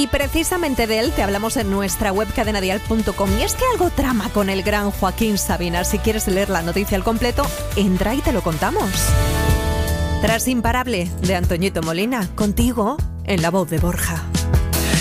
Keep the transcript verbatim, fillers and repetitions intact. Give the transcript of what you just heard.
Y precisamente de él te hablamos en nuestra web cadena dial punto com. Y es que algo trama con el gran Joaquín Sabina. Si quieres leer la noticia al completo, entra y te lo contamos. Tras Imparable, de Antoñito Molina, contigo en La Voz de Borja.